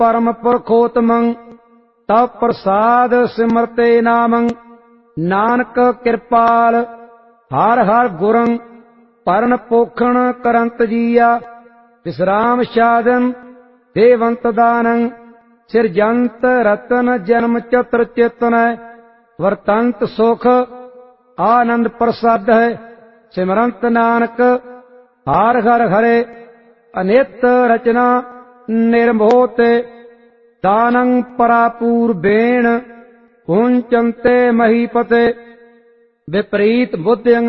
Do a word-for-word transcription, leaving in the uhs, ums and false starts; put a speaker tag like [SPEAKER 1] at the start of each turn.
[SPEAKER 1] परम पुरखोत्तमं तव प्रसाद सिमरते नामं नानक कृपाल हर हर गुरं परन पोखण करंत जिया विश्राम साधन देवंत दानं सिरजंत रतन जन्म चत्र चेतन वर्तंत सुख आनंद प्रसाद है सिमरंत नानक हर हर हरे अनित रचना निर्मोहते दानं परापूर बेण कुंचंते महीपते विपरीत बुद्धिं